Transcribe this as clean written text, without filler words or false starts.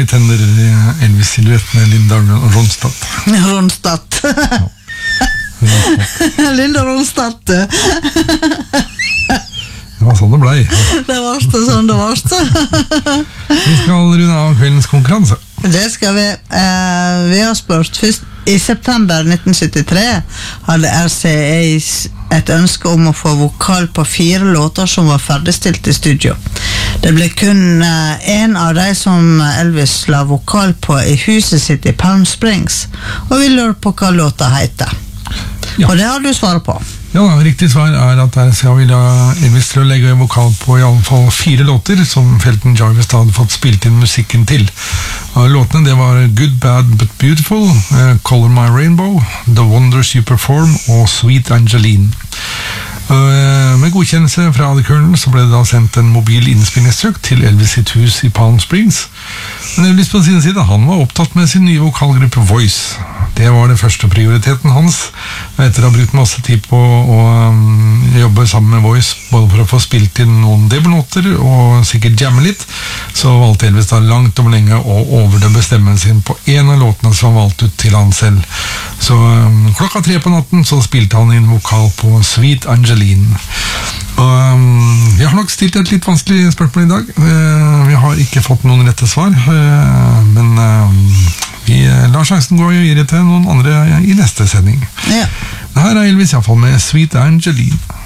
tenner Elvis-silhuett med Linda Ronstadt. Ronstadt. Linda Ronstadt. Det var sånn det ble. Det varste sånn det varste. Vi skal runde av kveldens konkurranse. Det skal vi. Vi har spørt først. I september 1973 hadde RCA et ønske om å få vokal på 4 låter som var ferdigstilt i studio. Det ble kun en av de som Elvis la vokal på i huset sitt i Palm Springs, og vi lurer på hva låta heter. Ja. Og det har du svaret på. Ja, riktig svar at RCA ville ha Elvis til å legge vokal på i alle fall 4 låter som Felton Jarvis hadde fått spilt inn musikken til. Låtene det var Good, Bad But Beautiful, Color My Rainbow, The Wonders You Perform og Sweet Angeline. Med godkjennelse fra The Colonel så ble det da sendt en mobil innspillingssøk til Elvis sitt hus i Palm Springs. Men Elvis på sin side, han var opptatt med sin nye vokalgruppe Voice. Det var det første prioriteten hans. Etter å ha brukt masse tid på å jobbe sammen med Voice, både for å få spilt inn noen debonåter og sikkert jamme litt, så valgte Elvis da langt om lenge å overdømme stemmen sin på en av låtene som var valgt ut til han selv. Så klokka 3 på natten så spilte han inn vokal på Sweet Angeline. Og jeg har nok stilt et litt vanskelig spørsmål i dag. Vi har ikke fått noen rette svar, men vi lar sjansen gå og gir det til noen andre i neste sending. Ja. Her er Elvis i hvert fall med Sweet Angeline.